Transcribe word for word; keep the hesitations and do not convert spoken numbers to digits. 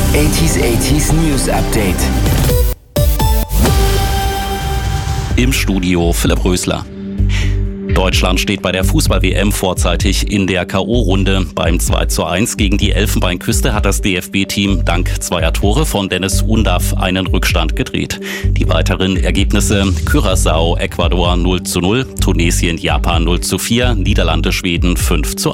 achtziger achtziger News Update. Im Studio Philipp Rösler. Deutschland steht bei der Fußball-W M vorzeitig in der K O-Runde. Beim zwei zu eins gegen die Elfenbeinküste hat das D F B-Team dank zweier Tore von Dennis Undav einen Rückstand gedreht. Die weiteren Ergebnisse: Curaçao, Ecuador null zu null, Tunesien, Japan null zu vier, Niederlande, Schweden fünf zu